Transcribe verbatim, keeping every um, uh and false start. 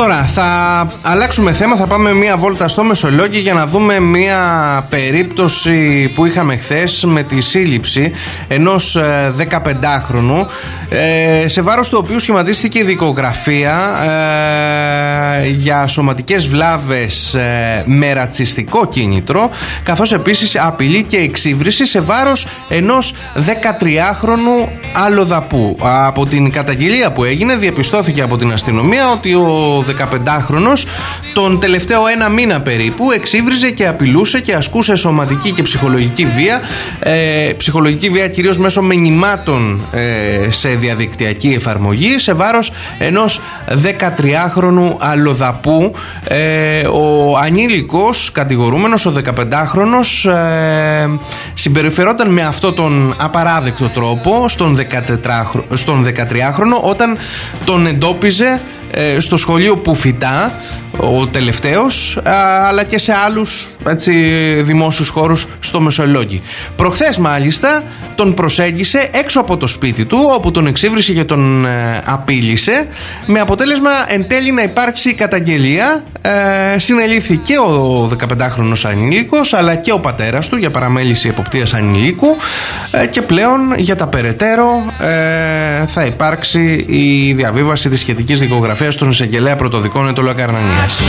Τώρα θα αλλάξουμε θέμα, θα πάμε μία βόλτα στο Μεσολόγγι για να δούμε μία περίπτωση που είχαμε χθες με τη σύλληψη ενός δεκαπεντάχρονου ε, σε βάρος του οποίου σχηματίστηκε η δικογραφία ε, για σωματικές βλάβες ε, με ρατσιστικό κίνητρο, καθώς επίσης απειλή και εξύβριση σε βάρος ενός δεκατριάχρονου αλλοδαπού. Από την καταγγελία που έγινε διαπιστώθηκε από την αστυνομία ότι ο δεκαπεντάχρονος τον τελευταίο ένα μήνα περίπου εξύβριζε και απειλούσε και ασκούσε σωματική και ψυχολογική βία, ε, ψυχολογική βία κυρίως μέσω μηνυμάτων ε, σε διαδικτυακή εφαρμογή σε βάρος ενός δεκατριάχρονου αλλοδαπού. Ε, ο ανήλικος κατηγορούμενος, ο δεκαπεντάχρονος, ε, συμπεριφερόταν με αυτό τον απαράδεκτο τρόπο στον, στον δεκατριάχρονο όταν τον εντόπιζε στο σχολείο που φοιτά ο τελευταίος, αλλά και σε άλλους έτσι, δημόσιους χώρους στο Μεσολόγγι. Προχθές μάλιστα τον προσέγγισε έξω από το σπίτι του, όπου τον εξύβρισε και τον ε, απείλησε, με αποτέλεσμα εν τέλει να υπάρξει καταγγελία. ε, συνελήφθη και ο δεκαπεντάχρονος ανήλικος αλλά και ο πατέρας του για παραμέληση εποπτείας ανηλίκου, ε, και πλέον για τα περαιτέρω ε, θα υπάρξει η διαβίβαση της σχετικής δικογραφίας στον εισαγγελέα πρωτοδικών Ετωλοακαρνανίας.